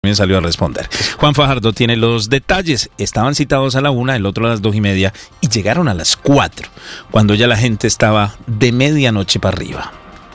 También salió a responder. Juan Fajardo tiene los detalles. Estaban citados a la 1, el otro a las 2:30 y llegaron a las 4, cuando ya la gente estaba de medianoche para arriba.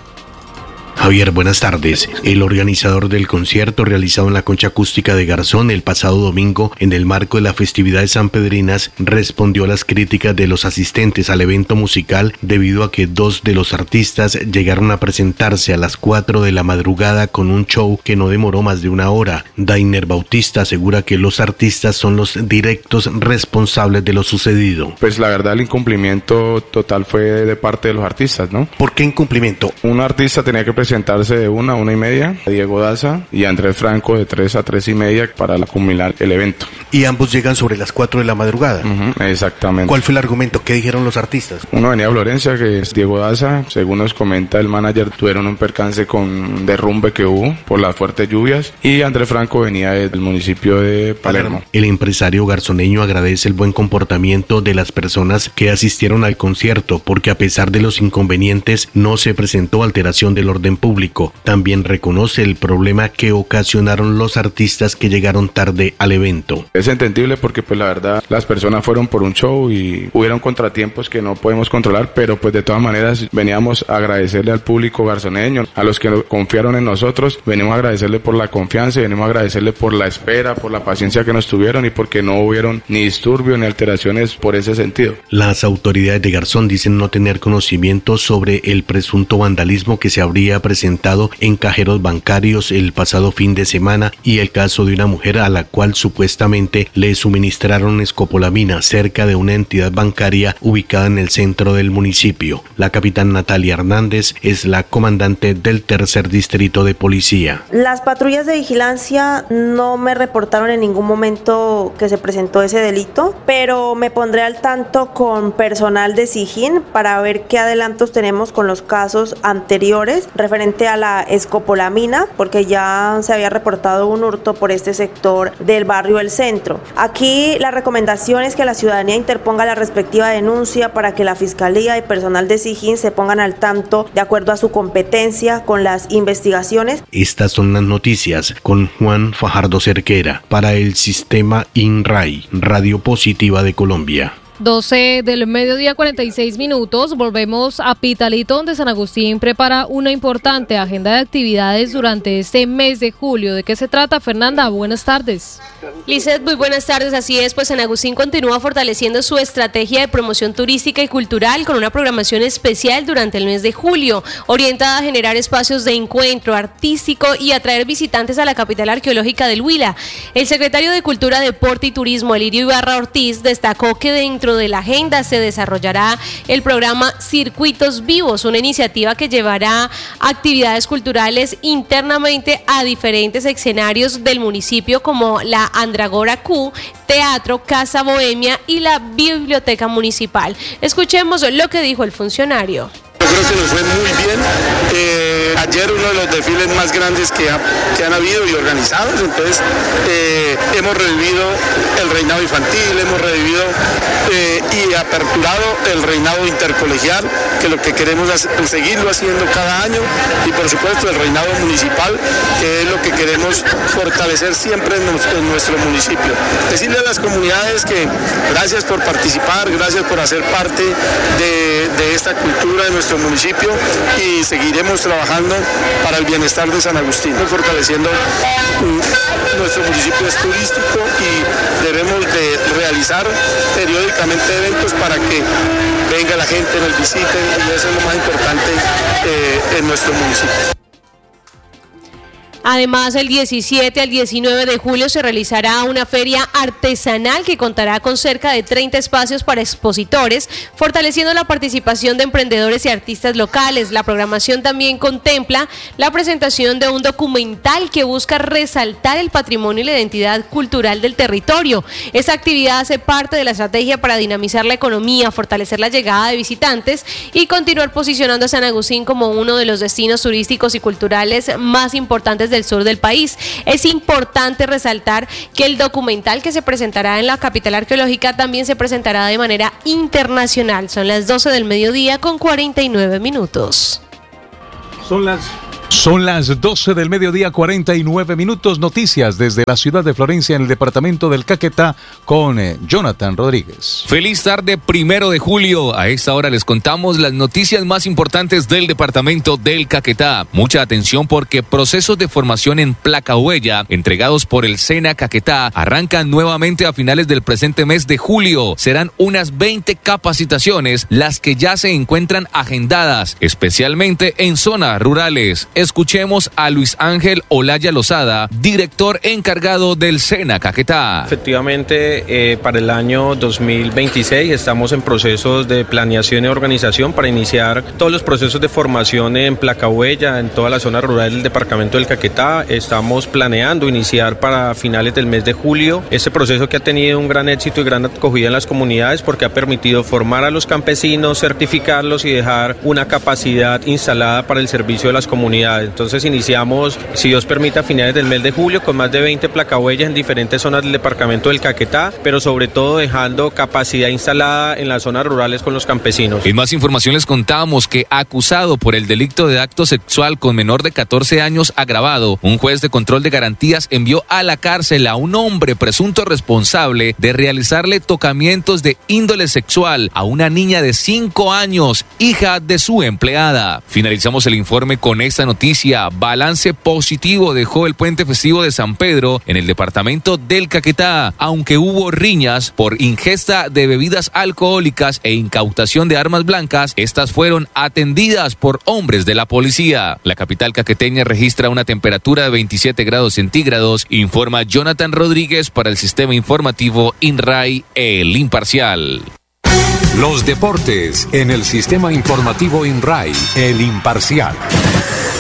Javier, buenas tardes. El organizador del concierto realizado en la Concha Acústica de Garzón el pasado domingo en el marco de la festividad de Sanpedrinas respondió a las críticas de los asistentes al evento musical debido a que dos de los artistas llegaron a presentarse a las 4 de la madrugada con un show que no demoró más de una hora. Dainer Bautista asegura que los artistas son los directos responsables de lo sucedido. Pues la verdad el incumplimiento total fue de parte de los artistas, ¿no? ¿Por qué incumplimiento? Un artista tenía que presentarse de 1 a 1:30, Diego Daza y Andrés Franco de 3 a 3:30 para culminar el evento. Y ambos llegan sobre las 4 de la madrugada. Exactamente. ¿Cuál fue el argumento? ¿Qué dijeron los artistas? Uno venía de Florencia, que es Diego Daza. Según nos comenta el manager, tuvieron un percance con un derrumbe que hubo por las fuertes lluvias. Y Andrés Franco venía del municipio de Palermo. El empresario garzoneño agradece el buen comportamiento de las personas que asistieron al concierto, porque a pesar de los inconvenientes no se presentó alteración del orden público. También reconoce el problema que ocasionaron los artistas que llegaron tarde al evento. Es entendible porque pues la verdad las personas fueron por un show y hubieron contratiempos que no podemos controlar, pero pues de todas maneras veníamos a agradecerle al público garzoneño, a los que confiaron en nosotros, venimos a agradecerle por la confianza y venimos a agradecerle por la espera, por la paciencia que nos tuvieron y porque no hubieron ni disturbios ni alteraciones por ese sentido. Las autoridades de Garzón dicen no tener conocimiento sobre el presunto vandalismo que se habría presentado en cajeros bancarios el pasado fin de semana y el caso de una mujer a la cual supuestamente le suministraron escopolamina cerca de una entidad bancaria ubicada en el centro del municipio. La capitán Natalia Hernández es la comandante del tercer distrito de policía. Las patrullas de vigilancia no me reportaron en ningún momento que se presentó ese delito, pero me pondré al tanto con personal de SIJIN para ver qué adelantos tenemos con los casos anteriores referente a la escopolamina, porque ya se había reportado un hurto por este sector del barrio El Centro. Aquí la recomendación es que la ciudadanía interponga la respectiva denuncia para que la Fiscalía y personal de SIJIN se pongan al tanto de acuerdo a su competencia con las investigaciones. Estas son las noticias con Juan Fajardo Cerquera para el Sistema INRAI, Radio Positiva de Colombia. 12 del mediodía, 46 minutos. Volvemos a Pitalito, donde San Agustín prepara una importante agenda de actividades durante este mes de julio. ¿De qué se trata, Fernanda? Buenas tardes. Lizeth, muy buenas tardes. Así es, pues San Agustín continúa fortaleciendo su estrategia de promoción turística y cultural con una programación especial durante el mes de julio, orientada a generar espacios de encuentro artístico y atraer visitantes a la capital arqueológica del Huila. El secretario de Cultura, Deporte y Turismo, Elirio Ibarra Ortiz, destacó que dentro de la agenda se desarrollará el programa Circuitos Vivos, una iniciativa que llevará actividades culturales internamente a diferentes escenarios del municipio como la Andragora Q, Teatro, Casa Bohemia y la Biblioteca Municipal. Escuchemos lo que dijo el funcionario. Yo creo que nos fue muy bien. Ayer uno de los desfiles más grandes que han habido y organizados, entonces hemos revivido el reinado infantil, hemos revivido y aperturado el reinado intercolegial, que lo que queremos es seguirlo haciendo cada año, y por supuesto el reinado municipal, que es lo que queremos fortalecer siempre en nuestro municipio. Decirle a las comunidades que gracias por participar, gracias por hacer parte de esta cultura de nuestro municipio, y seguiremos trabajando para el bienestar de San Agustín, fortaleciendo nuestro municipio es turístico y debemos de realizar periódicamente eventos para que venga la gente, nos visite, y eso es lo más importante en nuestro municipio. Además, el 17 al 19 de julio se realizará una feria artesanal que contará con cerca de 30 espacios para expositores, fortaleciendo la participación de emprendedores y artistas locales. La programación también contempla la presentación de un documental que busca resaltar el patrimonio y la identidad cultural del territorio. Esta actividad hace parte de la estrategia para dinamizar la economía, fortalecer la llegada de visitantes y continuar posicionando a San Agustín como uno de los destinos turísticos y culturales más importantes del sur del país. Es importante resaltar que el documental que se presentará en la capital arqueológica también se presentará de manera internacional. Son las 12 del mediodía con 49 minutos. Son las Son las 12 del mediodía, 49 minutos. Noticias desde la ciudad de Florencia, en el departamento del Caquetá, con Jonathan Rodríguez. Feliz tarde, 1 de julio. A esta hora les contamos las noticias más importantes del departamento del Caquetá. Mucha atención porque procesos de formación en placa huella entregados por el SENA Caquetá arrancan nuevamente a finales del presente mes de julio. Serán unas 20 capacitaciones las que ya se encuentran agendadas, especialmente en zonas rurales. Escuchemos a Luis Ángel Olaya Lozada, director encargado del SENA Caquetá. Efectivamente, para el año 2026 estamos en procesos de planeación y organización para iniciar todos los procesos de formación en placa huella en toda la zona rural del departamento del Caquetá. Estamos planeando iniciar para finales del mes de julio este proceso que ha tenido un gran éxito y gran acogida en las comunidades porque ha permitido formar a los campesinos, certificarlos y dejar una capacidad instalada para el servicio de las comunidades. Entonces iniciamos, si Dios permite, a finales del mes de julio con más de 20 placahuellas en diferentes zonas del departamento del Caquetá, pero sobre todo dejando capacidad instalada en las zonas rurales con los campesinos. En más información les contamos que, acusado por el delito de acto sexual con menor de 14 años agravado, un juez de control de garantías envió a la cárcel a un hombre presunto responsable de realizarle tocamientos de índole sexual a una niña de 5 años, hija de su empleada. Finalizamos el informe con esta noticia. Balance positivo dejó el puente festivo de San Pedro en el departamento del Caquetá, aunque hubo riñas por ingesta de bebidas alcohólicas e incautación de armas blancas. Estas fueron atendidas por hombres de la policía. La capital caqueteña registra una temperatura de 27 grados centígrados, informa Jonathan Rodríguez para el sistema informativo INRAI, El Imparcial. Los deportes en el sistema informativo INRAI, El Imparcial.